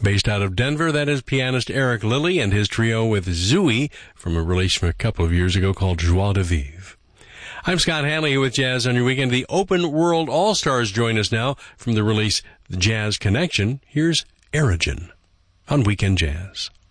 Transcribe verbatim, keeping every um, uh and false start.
Based out of Denver, that is pianist Eric Lilly and his trio with Zooey from a release from a couple of years ago called Joie de Vivre. I'm Scott Hanley with Jazz on Your Weekend. The Open World All-Stars join us now from the release The Jazz Connection. Here's Erigen on Weekend Jazz.